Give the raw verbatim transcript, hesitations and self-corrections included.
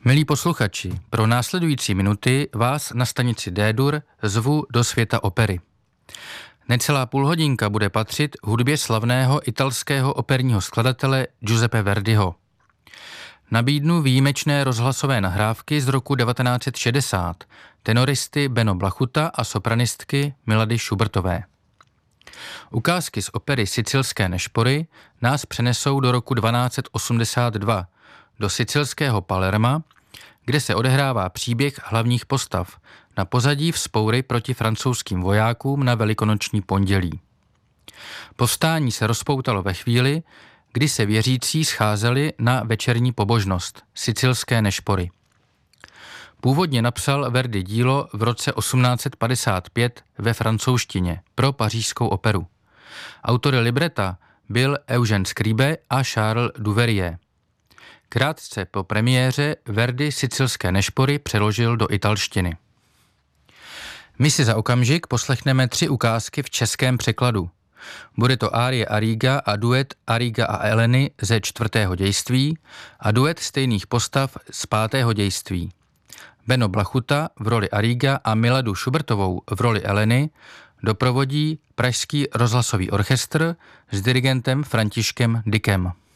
Milí posluchači, pro následující minuty vás na stanici D-dur zvu do světa opery. Necelá půlhodinka bude patřit hudbě slavného italského operního skladatele Giuseppe Verdiho. Nabídnu výjimečné rozhlasové nahrávky z roku devatenáct set šedesát tenoristy Beno Blachuta a sopranistky Milady Schubertové. Ukázky z opery Sicilské nešpory nás přenesou do roku dvanáct set osmdesát dva, do sicilského Palerma, kde se odehrává příběh hlavních postav na pozadí vzpoury proti francouzským vojákům na velikonoční pondělí. Povstání se rozpoutalo ve chvíli, kdy se věřící scházeli na večerní pobožnost Sicilské nešpory. Původně napsal Verdi dílo v roce osmnáct set padesát pět ve francouzštině pro pařížskou operu. Autory libreta byl Eugène Scribe a Charles Duveyrier. Krátce po premiéře Verdi Sicilské nešpory přeložil do italštiny. My si za okamžik poslechneme tři ukázky v českém překladu. Bude to árie Arriga a duet Arriga a Eleny ze čtvrtého dějství a duet stejných postav z pátého dějství. Beno Blachuta v roli Arriga a Miladu Schubertovou v roli Eleny doprovodí Pražský rozhlasový orchestr s dirigentem Františkem Dykem.